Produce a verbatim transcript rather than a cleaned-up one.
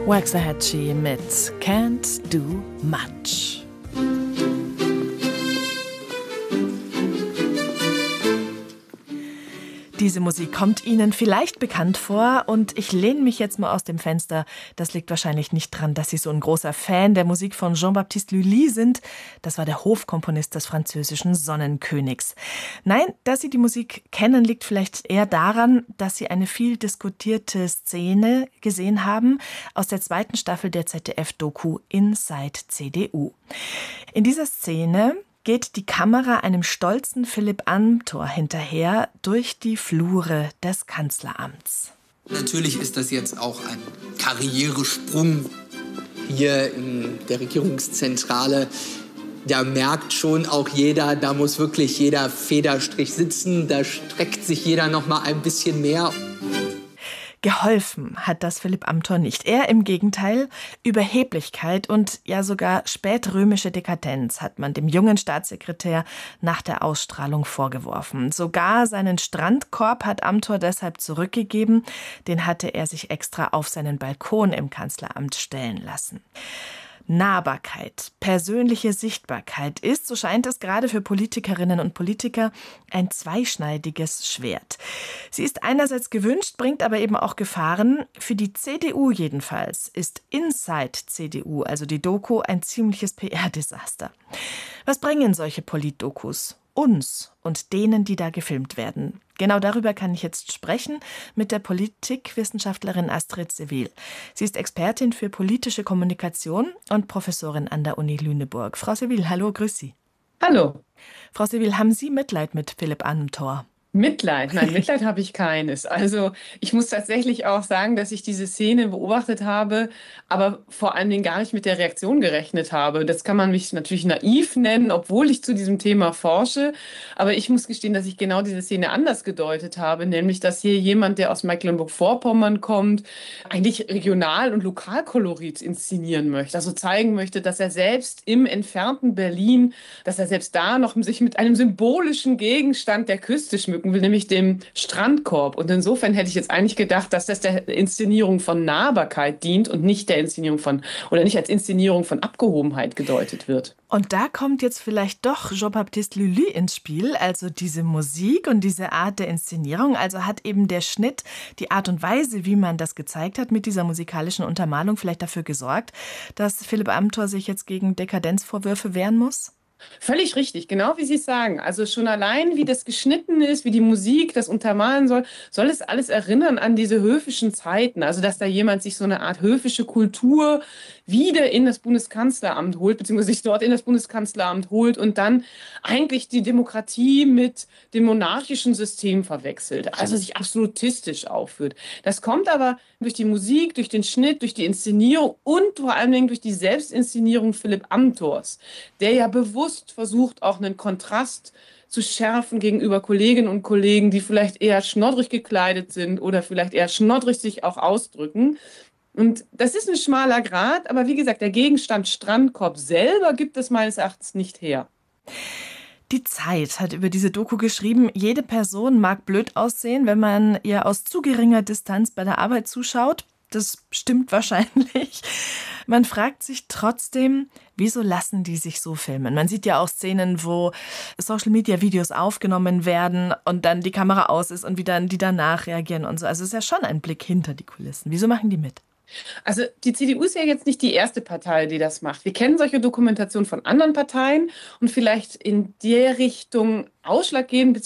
Waxahachie mit Can't Do Much. Diese Musik kommt Ihnen vielleicht bekannt vor und ich lehne mich jetzt mal aus dem Fenster. Das liegt wahrscheinlich nicht dran, dass Sie so ein großer Fan der Musik von Jean-Baptiste Lully sind. Das war der Hofkomponist des französischen Sonnenkönigs. Nein, dass Sie die Musik kennen, liegt vielleicht eher daran, dass Sie eine viel diskutierte Szene gesehen haben aus der zweiten Staffel der Z D F-Doku Inside C D U. In dieser Szene geht die Kamera einem stolzen Philipp Amthor hinterher durch die Flure des Kanzleramts. Natürlich ist das jetzt auch ein Karrieresprung hier in der Regierungszentrale. Da merkt schon auch jeder, da muss wirklich jeder Federstrich sitzen, da streckt sich jeder noch mal ein bisschen mehr. Geholfen hat das Philipp Amthor nicht. Er im Gegenteil, Überheblichkeit und ja sogar spätrömische Dekadenz hat man dem jungen Staatssekretär nach der Ausstrahlung vorgeworfen. Sogar seinen Strandkorb hat Amthor deshalb zurückgegeben. Den hatte er sich extra auf seinen Balkon im Kanzleramt stellen lassen. Nahbarkeit, persönliche Sichtbarkeit ist, so scheint es gerade für Politikerinnen und Politiker, ein zweischneidiges Schwert. Sie ist einerseits gewünscht, bringt aber eben auch Gefahren. Für die C D U jedenfalls ist Inside C D U, also die Doku, ein ziemliches P R-Desaster. Was bringen solche Politdokus uns und denen, die da gefilmt werden? Genau darüber kann ich jetzt sprechen mit der Politikwissenschaftlerin Astrid Sewil. Sie ist Expertin für politische Kommunikation und Professorin an der Uni Lüneburg. Frau Sewil, hallo, grüß Sie. Hallo. Frau Sewil, haben Sie Mitleid mit Philipp Amthor? Mitleid? Nein, Mitleid habe ich keines. Also ich muss tatsächlich auch sagen, dass ich diese Szene beobachtet habe, aber vor allen Dingen gar nicht mit der Reaktion gerechnet habe. Das kann man mich natürlich naiv nennen, obwohl ich zu diesem Thema forsche. Aber ich muss gestehen, dass ich genau diese Szene anders gedeutet habe, nämlich dass hier jemand, der aus Mecklenburg-Vorpommern kommt, eigentlich Regional- und Lokalkolorit inszenieren möchte. Also zeigen möchte, dass er selbst im entfernten Berlin, dass er selbst da noch sich mit einem symbolischen Gegenstand der Küste schmückt will, nämlich dem Strandkorb. Und insofern hätte ich jetzt eigentlich gedacht, dass das der Inszenierung von Nahbarkeit dient und nicht der Inszenierung von, oder nicht als Inszenierung von Abgehobenheit gedeutet wird. Und da kommt jetzt vielleicht doch Jean-Baptiste Lully ins Spiel, also diese Musik und diese Art der Inszenierung. Also hat eben der Schnitt, die Art und Weise, wie man das gezeigt hat, mit dieser musikalischen Untermalung vielleicht dafür gesorgt, dass Philipp Amthor sich jetzt gegen Dekadenzvorwürfe wehren muss? Völlig richtig, genau wie Sie es sagen. Also schon allein, wie das geschnitten ist, wie die Musik das untermalen soll, soll es alles erinnern an diese höfischen Zeiten. Also dass da jemand sich so eine Art höfische Kultur wieder in das Bundeskanzleramt holt, beziehungsweise sich dort in das Bundeskanzleramt holt und dann eigentlich die Demokratie mit dem monarchischen System verwechselt. Also sich absolutistisch aufführt. Das kommt aber durch die Musik, durch den Schnitt, durch die Inszenierung und vor allen Dingen durch die Selbstinszenierung Philipp Amthors, der ja bewusst versucht, auch einen Kontrast zu schärfen gegenüber Kolleginnen und Kollegen, die vielleicht eher schnoddrig gekleidet sind oder vielleicht eher schnoddrig sich auch ausdrücken. Und das ist ein schmaler Grat, aber wie gesagt, der Gegenstand Strandkorb selber gibt es meines Erachtens nicht her. Die Zeit hat über diese Doku geschrieben, jede Person mag blöd aussehen, wenn man ihr aus zu geringer Distanz bei der Arbeit zuschaut. Das stimmt wahrscheinlich. Man fragt sich trotzdem, wieso lassen die sich so filmen? Man sieht ja auch Szenen, wo Social-Media-Videos aufgenommen werden und dann die Kamera aus ist und wie dann die danach reagieren und so. Also es ist ja schon ein Blick hinter die Kulissen. Wieso machen die mit? Also die C D U ist ja jetzt nicht die erste Partei, die das macht. Wir kennen solche Dokumentationen von anderen Parteien und vielleicht in der Richtung ausschlaggebend